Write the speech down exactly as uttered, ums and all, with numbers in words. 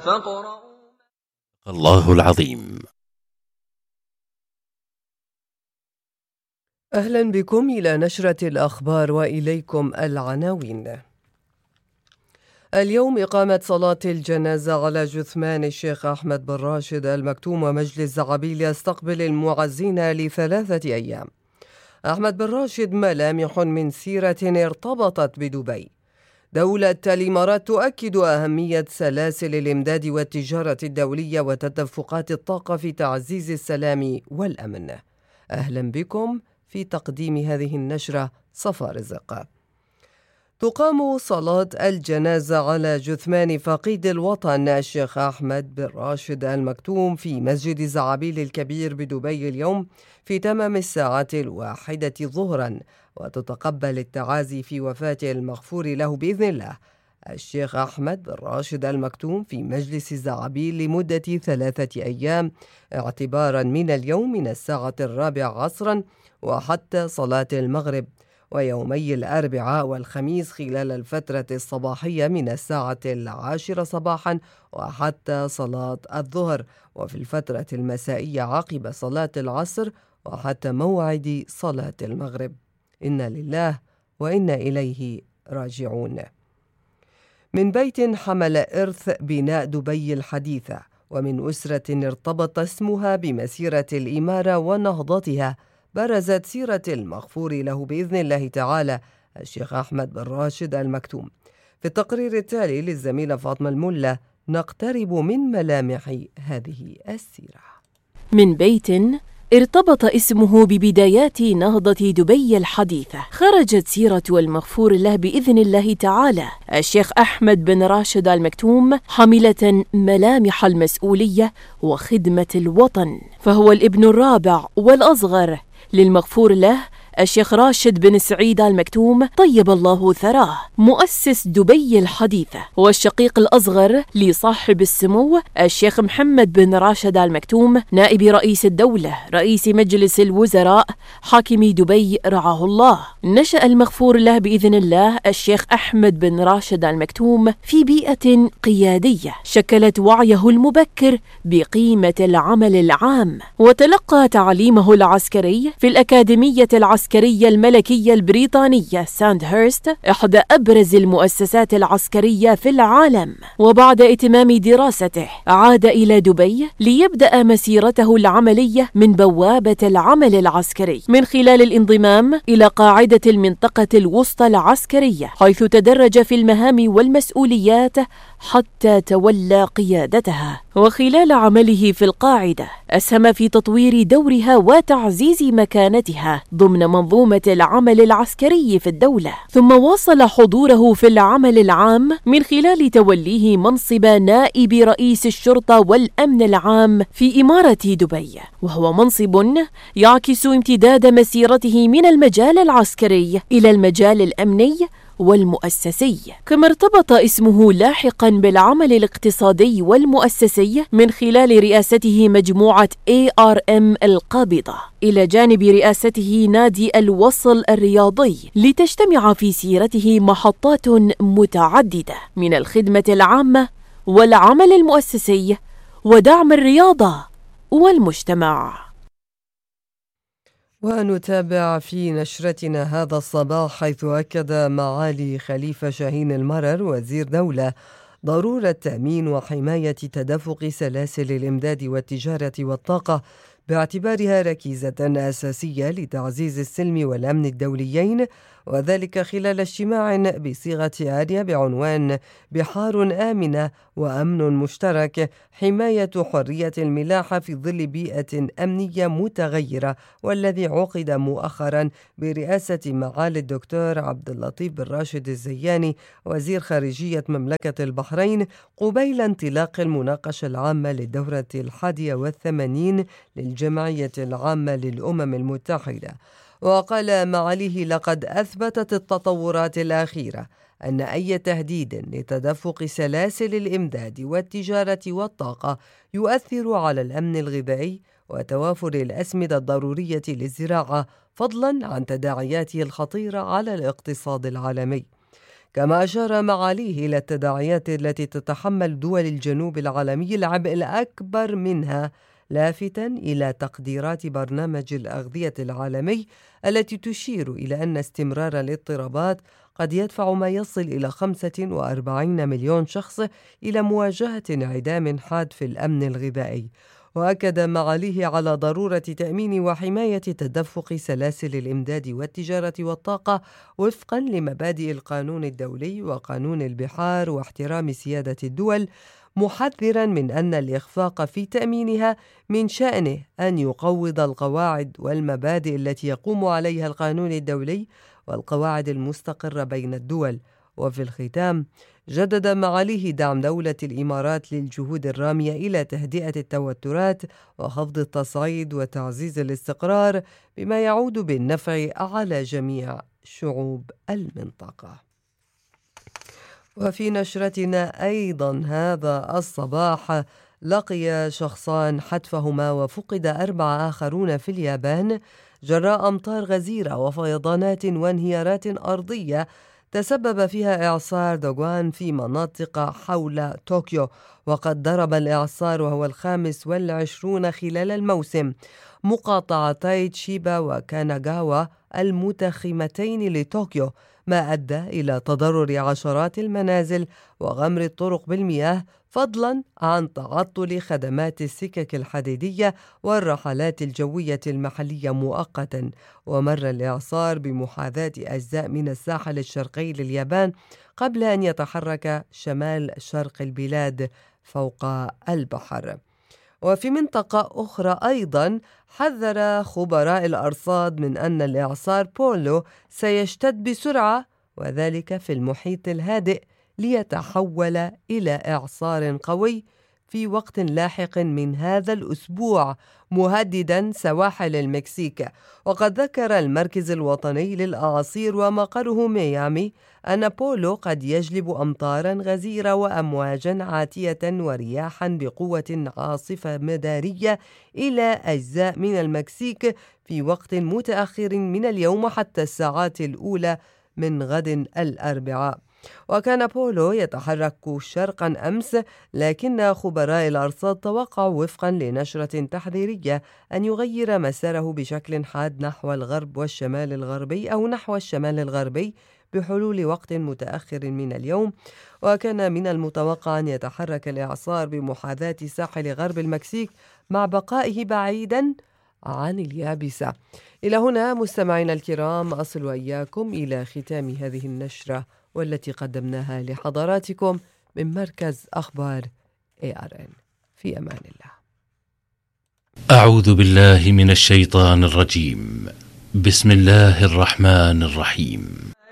فاقرؤوا الله العظيم. أهلا بكم إلى نشرة الأخبار وإليكم العناوين. اليوم إقامة صلاة الجنازة على جثمان الشيخ أحمد بن راشد المكتوم، ومجلس زعابيل يستقبل المعزين لثلاثة أيام. أحمد بن راشد ملامح من سيرة ارتبطت بدبي. دولة الإمارات تؤكد أهمية سلاسل الإمداد والتجارة الدولية وتدفقات الطاقة في تعزيز السلام والأمن. أهلا بكم في تقديم هذه النشرة صفا رزق. تقام صلاة الجنازة على جثمان فقيد الوطن الشيخ أحمد بن راشد المكتوم في مسجد زعابيل الكبير بدبي اليوم في تمام الساعة الواحدة ظهرا، وتتقبل التعازي في وفاة المغفور له بإذن الله الشيخ أحمد بن راشد المكتوم في مجلس زعابيل لمدة ثلاثة أيام اعتبارا من اليوم من الساعة الرابعة عصرا وحتى صلاة المغرب، ويومي الأربعاء والخميس خلال الفترة الصباحية من الساعة العاشرة صباحا وحتى صلاة الظهر، وفي الفترة المسائية عقب صلاة العصر وحتى موعد صلاة المغرب. إنا لله وإنا إليه راجعون. من بيت حمل إرث بناء دبي الحديثة، ومن أسرة ارتبط اسمها بمسيرة الإمارة ونهضتها، برزت سيرة المغفور له بإذن الله تعالى الشيخ أحمد بن راشد المكتوم. في التقرير التالي للزميلة فاطمة الملا نقترب من ملامح هذه السيرة. من بيت ارتبط اسمه ببدايات نهضة دبي الحديثة، خرجت سيرة المغفور له بإذن الله تعالى الشيخ أحمد بن راشد المكتوم حاملة ملامح المسؤولية وخدمة الوطن، فهو الابن الرابع والأصغر للمغفور له الشيخ راشد بن سعيد المكتوم طيب الله ثراه، مؤسس دبي الحديثة، والشقيق الأصغر لصاحب السمو الشيخ محمد بن راشد المكتوم نائب رئيس الدولة رئيس مجلس الوزراء حاكم دبي رعاه الله. نشأ المغفور له بإذن الله الشيخ أحمد بن راشد المكتوم في بيئة قيادية شكلت وعيه المبكر بقيمة العمل العام، وتلقى تعليمه العسكري في الأكاديمية العسكرية العسكرية الملكية البريطانية ساندهيرست، إحدى أبرز المؤسسات العسكرية في العالم. وبعد إتمام دراسته عاد إلى دبي ليبدأ مسيرته العملية من بوابة العمل العسكري من خلال الانضمام إلى قاعدة المنطقة الوسطى العسكرية، حيث تدرج في المهام والمسؤوليات حتى تولى قيادتها. وخلال عمله في القاعدة أسهم في تطوير دورها وتعزيز مكانتها ضمن منظومة العمل العسكري في الدولة، ثم واصل حضوره في العمل العام من خلال توليه منصب نائب رئيس الشرطة والأمن العام في إمارة دبي، وهو منصب يعكس امتداد مسيرته من المجال العسكري إلى المجال الأمني والمؤسسي، كما ارتبط اسمه لاحقا بالعمل الاقتصادي والمؤسسي من خلال رئاسته مجموعة إيه آر إم القابضة، إلى جانب رئاسته نادي الوصل الرياضي، لتجتمع في سيرته محطات متعددة من الخدمة العامة والعمل المؤسسي ودعم الرياضة والمجتمع. ونتابع في نشرتنا هذا الصباح، حيث أكد معالي خليفة شاهين المرر وزير دولة ضرورة تأمين وحماية تدفق سلاسل الإمداد والتجارة والطاقة باعتبارها ركيزة أساسية لتعزيز السلم والأمن الدوليين، وذلك خلال اجتماع بصيغة عالية بعنوان بحار آمنة وأمن مشترك، حماية حرية الملاحة في ظل بيئة أمنية متغيرة، والذي عقد مؤخرا برئاسة معالي الدكتور عبد اللطيف بن راشد الزياني وزير خارجية مملكة البحرين، قبيل انطلاق المناقشة العامة للدورة الحادية والثمانين للجمعية العامة للأمم المتحدة. وقال معاليه: لقد أثبتت التطورات الأخيرة أن أي تهديد لتدفق سلاسل الإمداد والتجارة والطاقة يؤثر على الأمن الغذائي وتوافر الأسمدة الضرورية للزراعة، فضلا عن تداعياته الخطيرة على الاقتصاد العالمي. كما أشار معاليه إلى التداعيات التي تتحمل دول الجنوب العالمي العبء الأكبر منها، لافتاً إلى تقديرات برنامج الأغذية العالمي التي تشير إلى أن استمرار الاضطرابات قد يدفع ما يصل إلى خمسة وأربعين مليون شخص إلى مواجهة انعدام حاد في الأمن الغذائي. وأكد معاليه على ضرورة تأمين وحماية تدفق سلاسل الإمداد والتجارة والطاقة وفقاً لمبادئ القانون الدولي وقانون البحار واحترام سيادة الدول، محذراً من أن الإخفاق في تأمينها من شأنه أن يقوض القواعد والمبادئ التي يقوم عليها القانون الدولي والقواعد المستقرة بين الدول. وفي الختام جدد معاليه دعم دولة الإمارات للجهود الرامية إلى تهدئة التوترات وخفض التصعيد وتعزيز الاستقرار بما يعود بالنفع على جميع شعوب المنطقة. وفي نشرتنا أيضا هذا الصباح، لقي شخصان حتفهما وفقد أربع آخرون في اليابان جراء أمطار غزيرة وفيضانات وانهيارات أرضية تسبب فيها إعصار دوغوان في مناطق حول طوكيو. وقد ضرب الإعصار وهو الخامس والعشرون خلال الموسم مقاطعتي تشيبا وكاناغاوا المتخمتين لطوكيو، ما أدى إلى تضرر عشرات المنازل وغمر الطرق بالمياه، فضلا عن تعطل خدمات السكك الحديدية والرحلات الجوية المحلية مؤقتا. ومر الإعصار بمحاذاة أجزاء من الساحل الشرقي لليابان قبل أن يتحرك شمال شرق البلاد فوق البحر. وفي منطقة أخرى أيضا حذر خبراء الأرصاد من أن الإعصار بولو سيشتد بسرعة، وذلك في المحيط الهادئ، ليتحول إلى إعصار قوي في وقت لاحق من هذا الأسبوع، مهددا سواحل المكسيك. وقد ذكر المركز الوطني للأعاصير ومقره ميامي أن بولو قد يجلب أمطارا غزيرة وأمواجا عاتية ورياحا بقوة عاصفة مدارية إلى أجزاء من المكسيك في وقت متأخر من اليوم حتى الساعات الأولى من غد الأربعاء. وكان بولو يتحرك شرقا أمس، لكن خبراء الأرصاد توقعوا وفقا لنشرة تحذيرية أن يغير مساره بشكل حاد نحو الغرب والشمال الغربي أو نحو الشمال الغربي بحلول وقت متأخر من اليوم. وكان من المتوقع أن يتحرك الإعصار بمحاذاة ساحل غرب المكسيك مع بقائه بعيدا عن اليابسة. إلى هنا مستمعينا الكرام أصل وإياكم إلى ختام هذه النشرة والتي قدمناها لحضراتكم من مركز أخبار إيه آر إن. في أمان الله. أعوذ بالله من الشيطان الرجيم. بسم الله الرحمن الرحيم.